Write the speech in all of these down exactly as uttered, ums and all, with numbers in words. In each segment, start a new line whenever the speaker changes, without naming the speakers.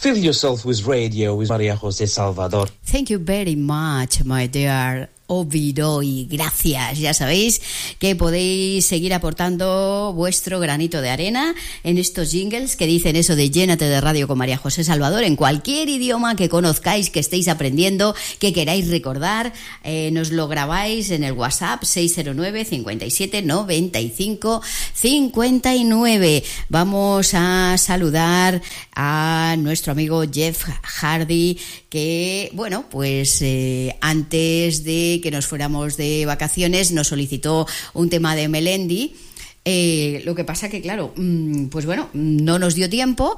Fill yourself with radio with María José Salvador.
Thank you very much, my dear Ovidoy, gracias. Ya sabéis que podéis seguir aportando vuestro granito de arena en estos jingles que dicen eso de llénate de radio con María José Salvador en cualquier idioma que conozcáis, que estéis aprendiendo, que queráis recordar. Eh, nos lo grabáis en el WhatsApp seis cero nueve, cincuenta y siete, noventa y cinco, cincuenta y nueve. Vamos a saludar a nuestro amigo Jeff Hardy, que bueno, pues eh, antes de que nos fuéramos de vacaciones nos solicitó un tema de Melendi. Eh, lo que pasa que claro, mmm, pues bueno, no nos dio tiempo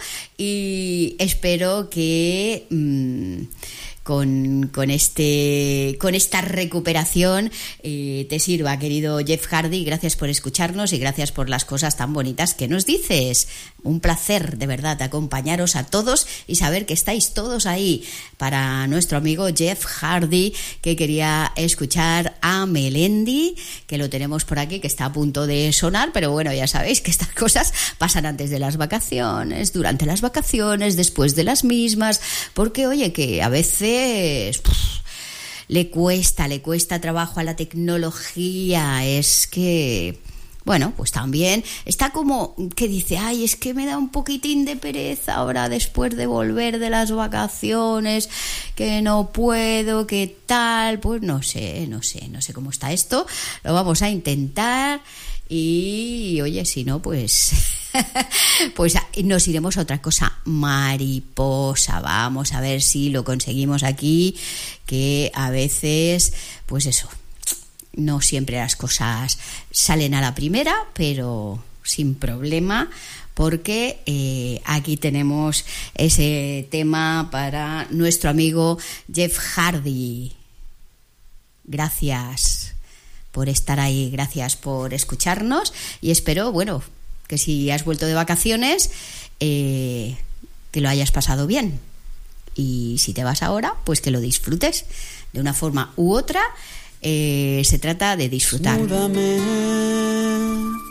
y espero que mmm, con, con este con esta recuperación eh, te sirva, querido Jeff Hardy. Gracias por escucharnos y gracias por las cosas tan bonitas que nos dices. Un placer, de verdad, acompañaros a todos y saber que estáis todos ahí. Para nuestro amigo Jeff Hardy, que quería escuchar a Melendi, que lo tenemos por aquí, que está a punto de sonar, pero bueno, ya sabéis que estas cosas pasan antes de las vacaciones, durante las vacaciones, después de las mismas, porque oye, que a veces pff, le cuesta, le cuesta trabajo a la tecnología, es que... Bueno, pues también está como que dice, ay, es que me da un poquitín de pereza ahora después de volver de las vacaciones, que no puedo, que tal, pues no sé, no sé, no sé cómo está esto, lo vamos a intentar y, oye, si no, pues... pues nos iremos a otra cosa, mariposa, vamos a ver si lo conseguimos aquí, que a veces, pues eso... No siempre las cosas salen a la primera, pero sin problema, porque eh, aquí tenemos ese tema para nuestro amigo Jeff Hardy. Gracias por estar ahí, gracias por escucharnos y espero, bueno, que si has vuelto de vacaciones, eh, que lo hayas pasado bien. Y si te vas ahora, pues que lo disfrutes de una forma u otra. Eh, se trata de disfrutar.
Desnúdame,